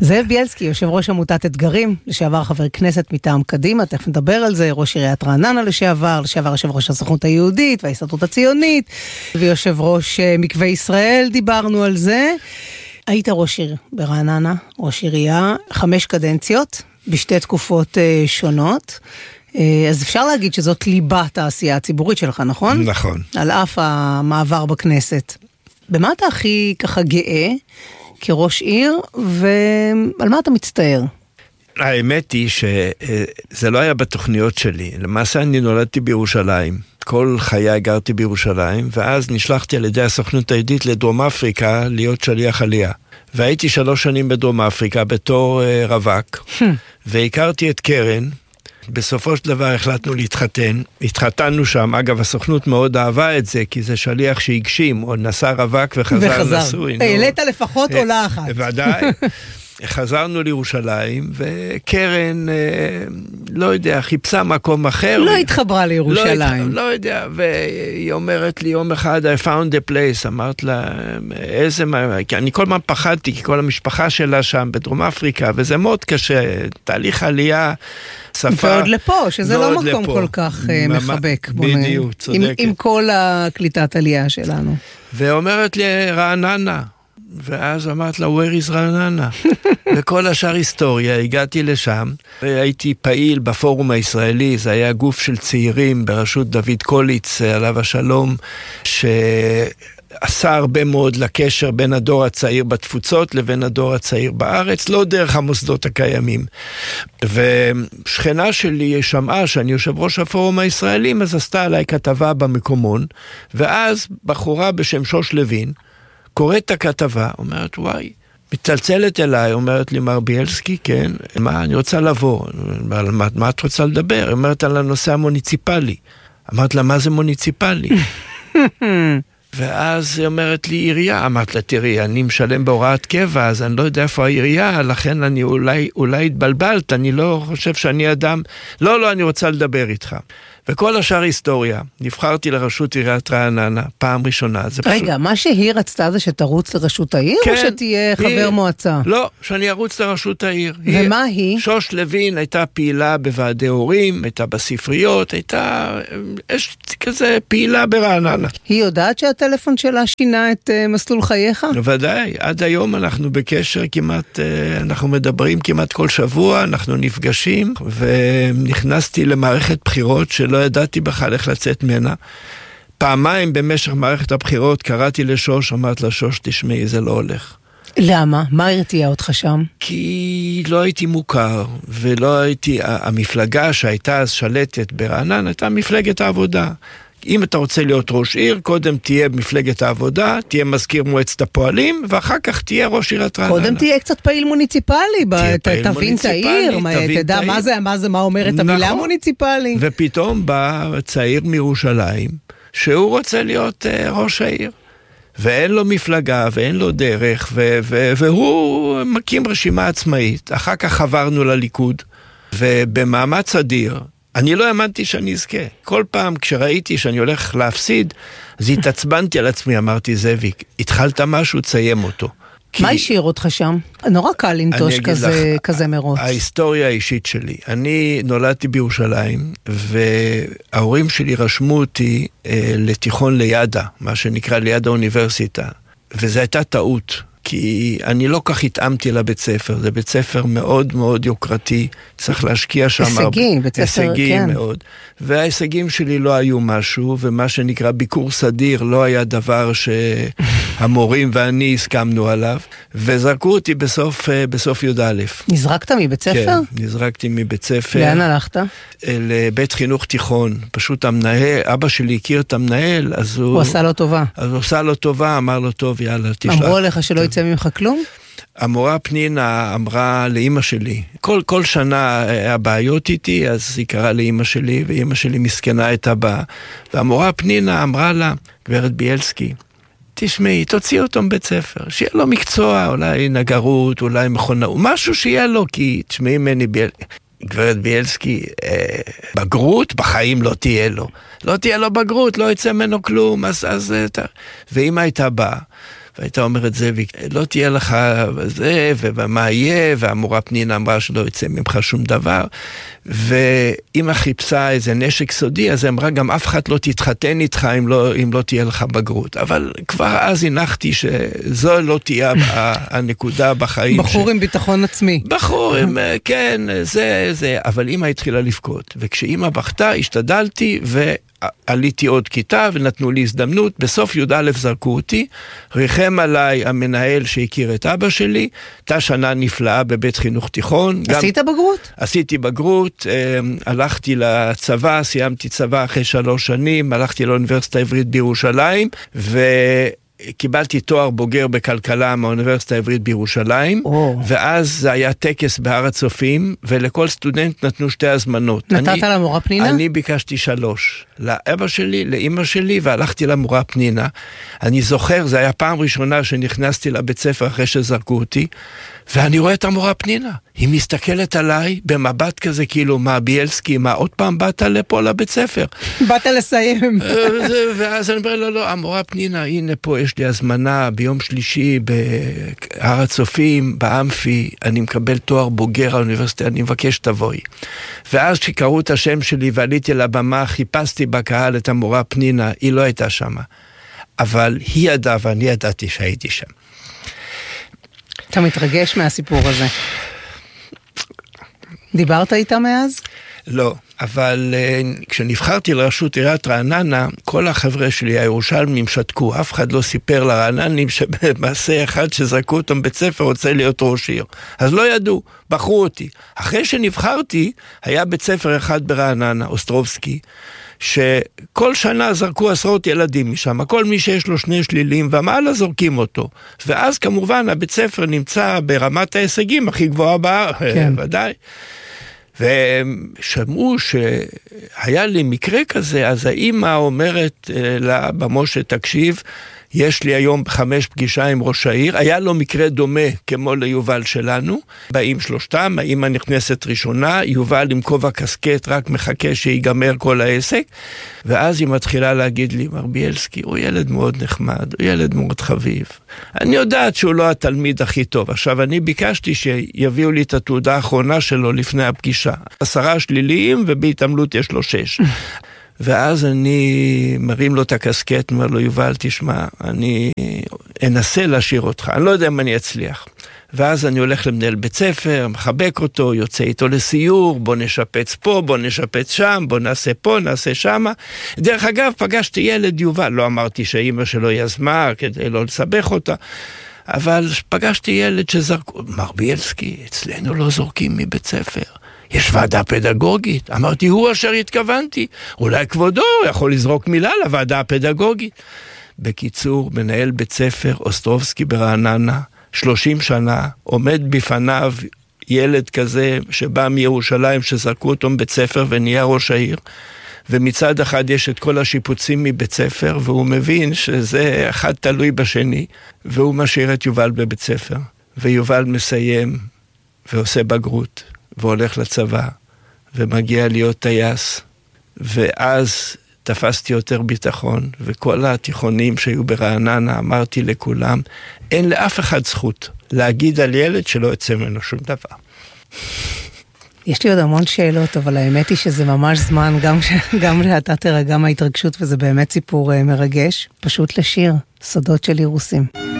זאב בילסקי, יושב ראש עמותת אתגרים, לשעבר חבר כנסת מטעם קדימה, תכף נדבר על זה, ראש עיריית רעננה לשעבר יושב ראש הסוכנות היהודית וההסתדרות הציונית, ויושב ראש מקווה ישראל, דיברנו על זה. היית ראש עיר ברעננה, ראש עירייה, 5 קדנציות, בשתי תקופות שונות, אז אפשר להגיד שזאת ליבת העשייה הציבורית שלך, נכון? נכון. על אף המעבר בכנסת. במה אתה הכי ככה גאה כראש עיר, ועל מה אתה מצטער? האמת היא שזה לא היה בתוכניות שלי. למעשה אני נולדתי בירושלים. כל חיי גרתי בירושלים, ואז נשלחתי על ידי הסוכנות היהודית לדרום אפריקה להיות שליח עלייה. והייתי 3 שנים בדרום אפריקה בתור רווק, והכרתי את קרן. בסופו של דבר החלטנו להתחתן, התחתנו שם, אגב הסוכנות מאוד אהבה את זה, כי זה שליח שהגשים, עוד נסע רווק וחזר נשוי. העלית לפחות עולה אחת. ודאי. חזרנו לירושלים, וקרן, לא יודע, חיפשה מקום אחר. לא התחברה לירושלים. לא יודע, והיא אומרת לי יום אחד, I found a place, אמרת לה, איזה, כי אני כל הזמן פחדתי, כי כל המשפחה שלה שם בדרום אפריקה, וזה מאוד קשה, תהליך עלייה, שפה. ועוד לפה, שזה לא מקום לפה. כל כך מחבק. בדיוק, צודקת. עם כל הקליטת עלייה שלנו. ואומרת לי, רעננה. ואז אמרת לה, where is רעננה? וכל השאר היסטוריה, הגעתי לשם, והייתי פעיל בפורום הישראלי, זה היה גוף של צעירים בראשות דוד קוליץ, עליו השלום, שעשה הרבה מאוד לקשר בין הדור הצעיר בתפוצות לבין הדור הצעיר בארץ, לא דרך המוסדות הקיימים. ושכנה שלי שמעה שאני יושב ראש הפורום הישראלי, אז עשתה עליי כתבה במקומון, ואז בחורה בשם שוש לוין, קוראת את הכתבה, אומרת, וואי, מצלצלת אליי, אומרת לי, מר בילסקי, כן, מה, אני רוצה לבוא, מה את רוצה לדבר? אומרת על הנושא המוניציפלי. אמרת לה, מה זה מוניציפלי? ואז היא אומרת לי, עירייה. אמרת לה, תראי, אני משלם בהוראת קבע, אז אני לא יודע איפה העירייה, לכן אני אולי התבלבלת, אני לא חושב שאני אדם, לא, אני רוצה לדבר איתך. וכל השאר היסטוריה, נבחרתי לראשות עיריית רעננה, פעם ראשונה. רגע, מה שהיא רצתה זה שתרוץ לראשות העיר, או שתהיה חבר מועצה? לא, שאני ארוץ לראשות העיר. ומה היא? שוש לוין הייתה פעילה בוועדי הורים, הייתה בספריות, הייתה כזה פעילה ברעננה. היא יודעת שהטלפון שלה שינה את מסלול חייך? ודאי, עד היום אנחנו בקשר כמעט, אנחנו מדברים כמעט כל שבוע, אנחנו נפגשים, ונכנסתי למערכת בחירות שלא ידעתי בכלל איך לצאת ממנה. פעמיים במשך מערכת הבחירות קראתי לשוש, אמרת לה, שוש, תשמעי, זה לא הולך. למה? מה הרתיע אותך שם? כי לא הייתי מוכר, ולא הייתי, המפלגה שהייתה אז שלטת ברעננה, הייתה מפלגת העבודה. אם אתה רוצה להיות ראש עיר, קודם תהיה מפלגת העבודה, תהיה מזכיר מועצת הפועלים, ואחר כך תהיה ראש עיריית רעננה. קודם תהיה קצת פעיל מוניציפלי, תבין את העיר, תדע מה אומרת המילה מוניציפלי. ופתאום בא צעיר מירושלים, שהוא רוצה להיות ראש העיר. ואין לו מפלגה, ואין לו דרך, והוא מקים רשימה עצמאית. אחר כך חברנו לליכוד, ובמאמץ אדיר, אני לא האמנתי שאני אזכה. כל פעם כשראיתי שאני הולך להפסיד, אז התעצבנתי על עצמי, אמרתי, זאביק, התחלת משהו, תסיים אותו. מה השאיר אותך שם? נורא קל לנטוש כזה מרוץ. ההיסטוריה האישית שלי. אני נולדתי בירושלים, וההורים שלי רשמו אותי לתיכון לידה, מה שנקרא ליד האוניברסיטה. וזו הייתה טעות. כי אני לא כך התאמתי לבית ספר, זה בית ספר מאוד מאוד יוקרתי, צריך להשקיע שם הישגים, בית ספר, הישגים כן. מאוד, וההישגים שלי לא היו משהו, ומה שנקרא ביקור סדיר לא היה דבר שהמורים ואני הסכמנו עליו, וזרקו אותי בסוף י"א. נזרקת מבית ספר? כן, נזרקתי מבית ספר. לאן הלכת? לבית חינוך תיכון, פשוט המנהל, אבא שלי הכיר את המנהל, אז הוא עשה לו טובה. אז הוא עשה לו טובה, אמר לו טוב, יאללה, תשלח. אמרו לך שלא יצא ממך כלום? המורה פנינה אמרה לאמא שלי, כל שנה היה בעיות איתי, אז היא קראה לאמא שלי, ואמא שלי מסכנה הייתה באה, והמורה פנינה אמרה לה, גברת בילסקי, תשמעי, תוציא אותו מבית ספר, שיהיה לו מקצוע, אולי נגרות, אולי מכונאות, משהו שיהיה לו, כי תשמעי ממני גברת בילסקי, בגרות בחיים לא תהיה לו. לא תהיה לו בגרות, לא יצא ממנו כלום, אז ואמא הייתה באה, והייתה אומרת זה, לא תהיה לך זה, ומה יהיה, והמורה פנינה אמרה שלא יצא ממך שום דבר, ואמא חיפשה איזה נשק סודי, אז אמרה גם אף אחד לא תתחתן איתך אם לא תהיה לך בגרות. אבל כבר אז הנחתי שזו לא תהיה הנקודה בחיים. בחור עם ביטחון עצמי. בחור עם, כן, זה, אבל אמא התחילה לבכות, וכשאמא בכתה השתדלתי עליתי עוד כיתה ונתנו לי הזדמנות, בסוף י"א זרקו אותי, ריחם עליי המנהל שהכיר את אבא שלי, הייתה שנה נפלאה בבית חינוך תיכון. עשית בגרות? עשיתי בגרות, הלכתי לצבא, סיימתי צבא אחרי 3 שנים, הלכתי לאוניברסיטה העברית בירושלים, קיבלתי תואר בוגר בכלכלה מהאוניברסיטה העברית בירושלים, ואז זה היה טקס בהר הצופים, ולכל סטודנט נתנו 2 הזמנות. נתת למורה פנינה? אני ביקשתי 3, לאבא שלי, לאמא שלי, והלכתי למורה פנינה. אני זוכר, זה היה פעם ראשונה שנכנסתי לבית ספר אחרי שזרקו אותי, ואני רואה את המורה פנינה, היא מסתכלת עליי במבט כזה, כאילו, מה ביאלסקי, מה עוד פעם באת לפה לבית ספר? באת לסיים. ואז אני אומר, לא, המורה פנינה, הנה פה יש לי הזמנה ביום שלישי בהר הצופים, באמפי, אני מקבל תואר בוגר האוניברסיטה, אני מבקש תבואי. ואז שקראו את השם שלי ועליתי לבמה, חיפשתי בקהל את המורה פנינה, היא לא הייתה שמה. אבל היא ידעה ואני ידעתי שהייתי שם. אתה מתרגש מהסיפור הזה. דיברת איתה מאז? לא, אבל כשנבחרתי לראשות עיריית רעננה, כל החבר'ה שלי הירושלמים שתקו, אף אחד לא סיפר לרעננים שבמעשה אחד שזרקו אותם בית ספר רוצה להיות ראש עיר. אז לא ידעו, בחרו אותי. אחרי שנבחרתי, היה בית ספר אחד ברעננה, אוסטרובסקי, שכל שנה זרקו 10 ילדים משם, כל מי שיש לו 2 שלילים ומעלה זורקים אותו. ואז כמובן הבית ספר נמצא ברמת ההישגים הכי גבוהה בארץ, כן. ודאי. ושמעו שהיה לי מקרה כזה, אז האמא אומרת לה במשה, תקשיב, יש לי היום 5 פגישה עם ראש העיר, היה לו מקרה דומה כמו ליובל שלנו, באים 3, האמא נכנסת ראשונה, יובל עם כובע קסקט רק מחכה שיגמר כל העסק, ואז היא מתחילה להגיד לי, מר ביאלסקי, הוא ילד מאוד נחמד, הוא ילד מאוד חביב, אני יודעת שהוא לא התלמיד הכי טוב, עכשיו אני ביקשתי שיביאו לי את התעודה האחרונה שלו לפני הפגישה, 10 שליליים ובהתעמלות יש לו 6. ואז אני מרים לו את הקסקט, אומר לו, יובל, תשמע, אני אנסה להשאיר אותך, אני לא יודע אם אני אצליח. ואז אני הולך למנהל בית ספר, מחבק אותו, יוצא איתו לסיור, בוא נשפץ פה, בוא נשפץ שם, בוא נעשה פה, נעשה שמה. דרך אגב, פגשתי ילד יובל, לא אמרתי שהאמא שלו יזמה, כדי לא לסבך אותה, אבל פגשתי ילד שזרקו, מר ביאלסקי, אצלנו לא זורקים מבית ספר. יש ועדה פדגוגית. אמרתי, הוא אשר התכוונתי. אולי כבודו יכול לזרוק מילה לוועדה הפדגוגית. בקיצור, מנהל בית ספר אוסטרובסקי ברעננה, 30 שנה, עומד בפניו ילד כזה שבא מירושלים שזרקו אותו מבית ספר ונהיה ראש העיר. ומצד אחד יש את כל השיפוצים מבית ספר, והוא מבין שזה אחד תלוי בשני, והוא משאיר את יובל בבית ספר. ויובל מסיים ועושה בגרות. והולך לצבא, ומגיע להיות טייס, ואז תפסתי יותר ביטחון, וכל התיכונים שהיו ברעננה, אמרתי לכולם, אין לאף אחד זכות להגיד על ילד שלא יצא ממנו שום דבר. יש לי עוד המון שאלות, אבל האמת היא שזה ממש זמן, גם שאתה תרגע מההתרגשות, וזה באמת סיפור מרגש, פשוט לשיר, סודות של אירוסים.